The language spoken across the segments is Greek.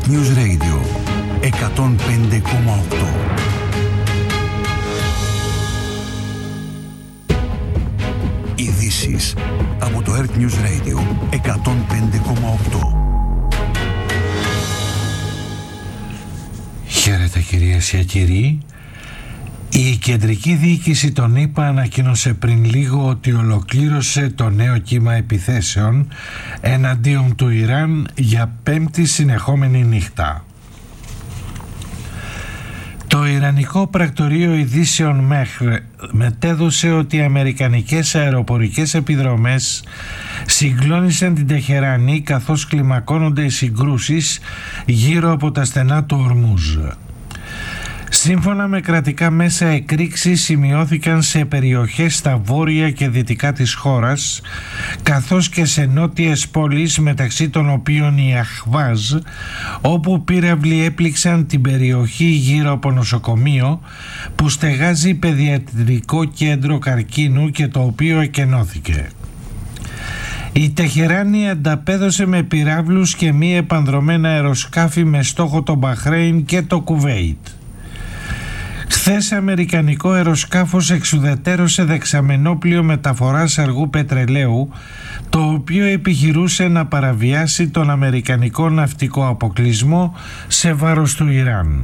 Earth News Radio 105,8. Ειδήσεις από το Earth News Radio 105,8. Χαίρετε κυρίες και κύριοι. Η κεντρική διοίκηση των ΗΠΑ ανακοίνωσε πριν λίγο ότι ολοκλήρωσε το νέο κύμα επιθέσεων εναντίον του Ιράν για πέμπτη συνεχόμενη νύχτα. Το Ιρανικό πρακτορείο ειδήσεων ΜΕΧΡ μετέδωσε ότι οι αμερικανικές αεροπορικές επιδρομές συγκλώνησαν την Τεχεράνη καθώς κλιμακώνονται οι συγκρούσεις γύρω από τα στενά του Ορμούζ. Σύμφωνα με κρατικά μέσα, εκρήξεις σημειώθηκαν σε περιοχές στα βόρεια και δυτικά της χώρας, καθώς και σε νότιες πόλεις, μεταξύ των οποίων η Αχβάζ, όπου πύραυλοι έπληξαν την περιοχή γύρω από νοσοκομείο που στεγάζει παιδιατρικό κέντρο καρκίνου και το οποίο εκενώθηκε. Η Τεχεράνη ανταπέδωσε με πυράβλους και μη επανδρομένα αεροσκάφη με στόχο το Μπαχρέιν και το Κουβέιτ. Χθες αμερικανικό αεροσκάφος εξουδετερώσε δεξαμενόπλιο μεταφοράς αργού πετρελαίου, το οποίο επιχειρούσε να παραβιάσει τον αμερικανικό ναυτικό αποκλεισμό σε βάρος του Ιράν.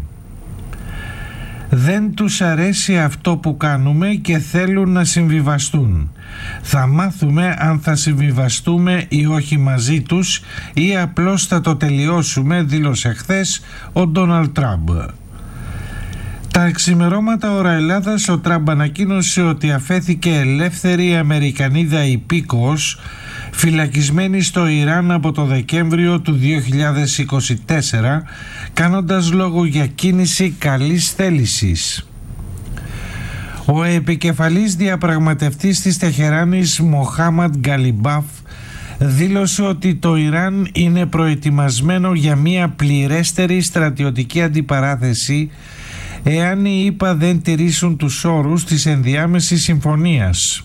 Δεν τους αρέσει αυτό που κάνουμε και θέλουν να συμβιβαστούν. Θα μάθουμε αν θα συμβιβαστούμε ή όχι μαζί τους ή απλώς θα το τελειώσουμε, δήλωσε χθες ο Ντόναλντ Τραμπ. Τα ξημερώματα ώρα Ελλάδας, ο Τραμπ ανακοίνωσε ότι αφέθηκε ελεύθερη η Αμερικανίδα υπήκοος φυλακισμένη στο Ιράν από το Δεκέμβριο του 2024, κάνοντας λόγο για κίνηση καλής θέλησης. Ο επικεφαλής διαπραγματευτής της Τεχεράνης, Μοχάμαντ Γκαλιμπάφ, δήλωσε ότι το Ιράν είναι προετοιμασμένο για μια πληρέστερη στρατιωτική αντιπαράθεση εάν οι ΗΠΑ δεν τηρήσουν τους όρους της ενδιάμεσης συμφωνίας.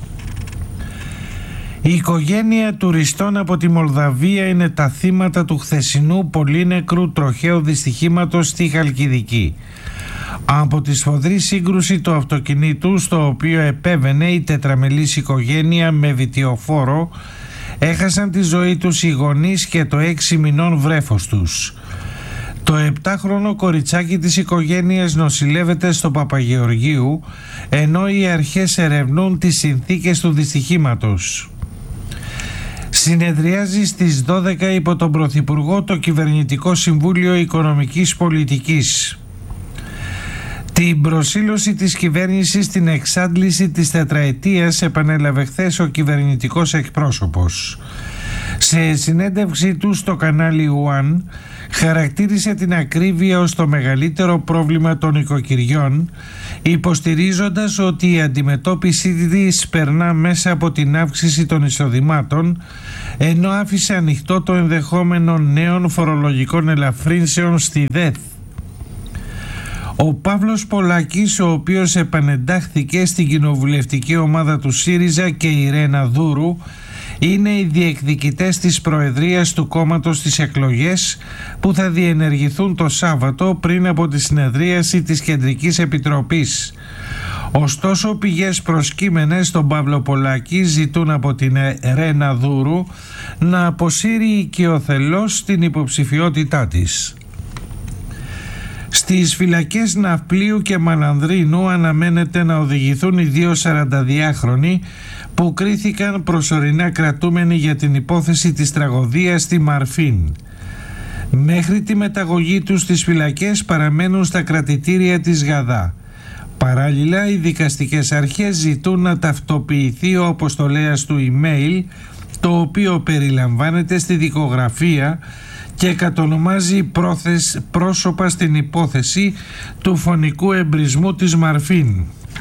Η οικογένεια τουριστών από τη Μολδαβία είναι τα θύματα του χθεσινού πολύνεκρου τροχαίου δυστυχήματος στη Χαλκιδική. Από τη σφοδρή σύγκρουση του αυτοκινήτου στο οποίο επέβαινε η τετραμελής οικογένεια με βιτιοφόρο, έχασαν τη ζωή τους οι γονείς και το 6 μηνών βρέφος τους. Το 7χρονο κοριτσάκι της οικογένειας νοσηλεύεται στο Παπαγεωργίου, ενώ οι αρχές ερευνούν τις συνθήκες του δυστυχήματος. Συνεδριάζει στις 12 υπό τον Πρωθυπουργό το Κυβερνητικό Συμβούλιο Οικονομικής Πολιτικής. Την προσήλωση της κυβέρνησης στην εξάντληση της τετραετίας επανέλαβε χθες ο κυβερνητικός εκπρόσωπος. Σε συνέντευξή του στο κανάλι One χαρακτήρισε την ακρίβεια ως το μεγαλύτερο πρόβλημα των οικοκυριών, υποστηρίζοντας ότι η αντιμετώπιση της περνά μέσα από την αύξηση των εισοδημάτων, ενώ άφησε ανοιχτό το ενδεχόμενο νέων φορολογικών ελαφρύνσεων στη ΔΕΘ. Ο Παύλος Πολάκης, ο οποίος επανεντάχθηκε στην κοινοβουλευτική ομάδα του ΣΥΡΙΖΑ, και η Ρένα Δούρου είναι οι διεκδικητές της προεδρίας του κόμματος στις εκλογές που θα διενεργηθούν το Σάββατο πριν από τη συνεδρίαση της Κεντρικής Επιτροπής. Ωστόσο, πηγές προσκύμενες στον Παύλο Πολάκη ζητούν από την Ρένα Δούρου να αποσύρει οικειοθελώς την υποψηφιότητά της. Στις φυλακές Ναυπλίου και Μανανδρίνου αναμένεται να οδηγηθούν οι δύο 42χρονοι που κρίθηκαν προσωρινά κρατούμενοι για την υπόθεση της τραγωδίας στη Μαρφίν. Μέχρι τη μεταγωγή τους στις φυλακές παραμένουν στα κρατητήρια της Γαδά. Παράλληλα, οι δικαστικές αρχές ζητούν να ταυτοποιηθεί ο αποστολέας του email, το οποίο περιλαμβάνεται στη δικογραφία και κατονομάζει πρόσωπα στην υπόθεση του φωνικού εμπρισμού της Μαρφίν.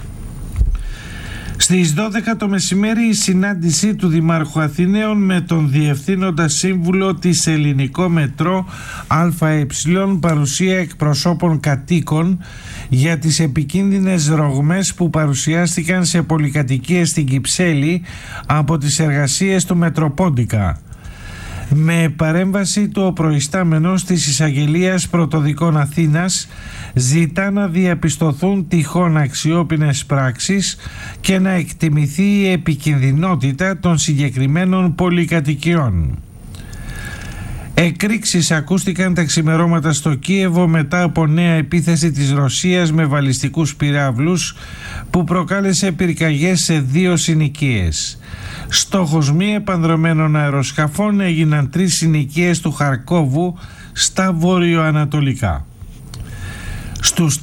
Στις 12 το μεσημέρι η συνάντηση του Δημάρχου Αθηναίων με τον Διευθύνοντα Σύμβουλο της Ελληνικό Μετρό ΑΕ, παρουσία εκπροσώπων κατοίκων για τις επικίνδυνες ρογμές που παρουσιάστηκαν σε πολυκατοικίες στην Κυψέλη από τις εργασίες του Μετροπόντικα. Με παρέμβαση του ο προϊστάμενος της Εισαγγελίας Πρωτοδικών Αθήνας ζητά να διαπιστωθούν τυχόν αξιόπινες πράξεις και να εκτιμηθεί η επικινδυνότητα των συγκεκριμένων πολυκατοικιών. Εκρήξεις ακούστηκαν τα ξημερώματα στο Κίεβο μετά από νέα επίθεση της Ρωσίας με βαλιστικούς πυράβλους που προκάλεσε πυρκαγιές σε 2 συνοικίες. Στόχος μη επανδρωμένων αεροσκαφών έγιναν 3 συνοικίες του Χαρκόβου στα βορειοανατολικά. Στους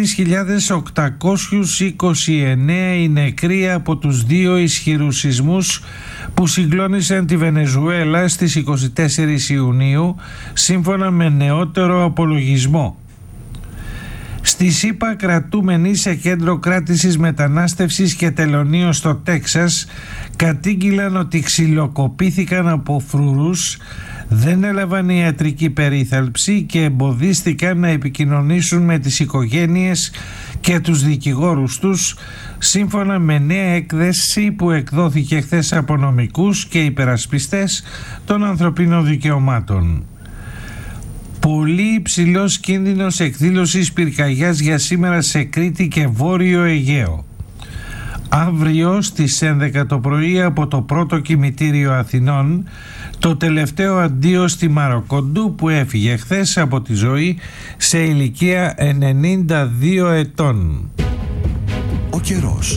4.829 οι νεκροί από τους 2 ισχυρούς σεισμούς που συγκλώνησαν τη Βενεζουέλα στις 24 Ιουνίου, σύμφωνα με νεότερο απολογισμό. Στη ΣΥΠΑ, κρατούμενοι σε κέντρο κράτησης μετανάστευσης και τελωνίων στο Τέξας κατήγγειλαν ότι ξυλοκοπήθηκαν από φρουρούς, δεν έλαβαν ιατρική περίθαλψη και εμποδίστηκαν να επικοινωνήσουν με τις οικογένειες και τους δικηγόρους τους, σύμφωνα με νέα έκθεση που εκδόθηκε χθες από νομικούς και υπερασπιστές των ανθρωπίνων δικαιωμάτων. Πολύ υψηλός κίνδυνος εκδήλωσης πυρκαγιάς για σήμερα σε Κρήτη και Βόρειο Αιγαίο. Αύριο στις 11 το πρωί από το πρώτο κημητήριο Αθηνών, το τελευταίο αντίο στη Μαροκοντού που έφυγε χθες από τη ζωή σε ηλικία 92 ετών. Ο καιρός.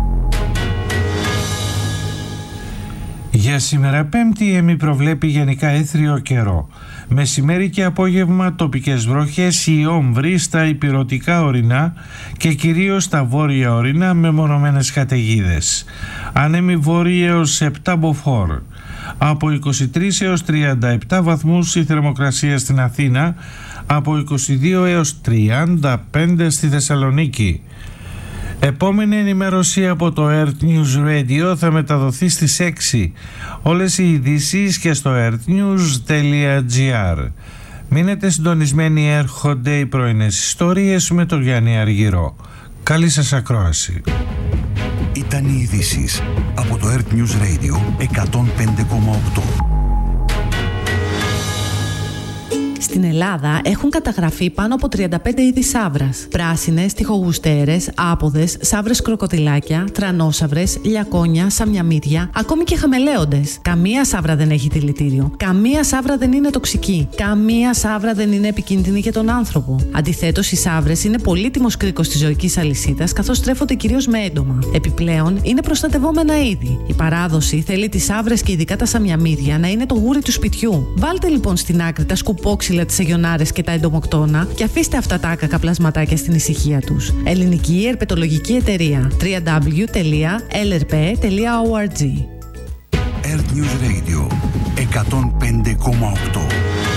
Για σήμερα Πέμπτη η ΕΜΗ προβλέπει γενικά έθριο καιρό. Μεσημέρι και απόγευμα τοπικές βροχές ή όμβροι στα ηπειρωτικά ορεινά και κυρίως στα βόρεια ορεινά με μονομένες καταιγίδες. Ανέμοι βόρειοι έως 7 μποφόρ. Από 23 έως 37 βαθμούς η θερμοκρασία στην Αθήνα, από 22 έως 35 στη Θεσσαλονίκη. Επόμενη ενημέρωση από το Earth News Radio θα μεταδοθεί στις 6. Όλες οι ειδήσεις και στο earthnews.gr. Μείνετε συντονισμένοι, έρχονται οι πρωινές ιστορίες με τον Γιάννη Αργυρό. Καλή σας ακρόαση. Ήταν οι ειδήσεις από το Earth News Radio 105,8. Στην Ελλάδα έχουν καταγραφεί πάνω από 35 είδη σαύρας. Πράσινες, τοιχογουστέρες, άποδες, σαύρες κροκοδιλάκια, τρανόσαυρες, λιακόνια, σαμιαμίδια, ακόμη και χαμελέοντες. Καμία σαύρα δεν έχει δηλητήριο. Καμία σαύρα δεν είναι τοξική. Καμία σαύρα δεν είναι επικίνδυνη για τον άνθρωπο. Αντιθέτως, οι σαύρες είναι πολύτιμος κρίκος της ζωικής αλυσίδας, καθώς τρέφονται κυρίως με έντομα. Επιπλέον, είναι προστατευόμενα είδη. Η παράδοση θέλει τις σαύρες και ειδικά τα σαμιαμίδια να είναι το γούρι του σπιτιού. Βάλτε λοιπόν στην άκρη τα σκουπόξυλα, τις αγιονάρες και τα εντομοκτώνα και αφήστε αυτά τα άκακα πλασματάκια στην ησυχία τους. Ελληνική Ερπετολογική Εταιρεία. www.lrp.org. Earth News Radio 105,8.